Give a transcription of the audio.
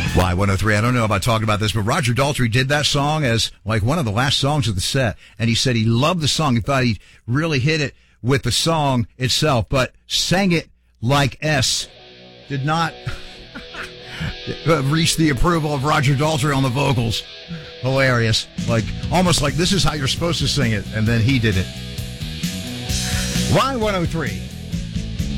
Y103, I don't know if I talked about this, but Roger Daltrey did that song as like one of the last songs of the set. And he said he loved the song. He thought he really hit it with the song itself, but sang it like S. Did not reach the approval of Roger Daltrey on the vocals. Hilarious. Like, almost like this is how you're supposed to sing it. And then he did it. Y103.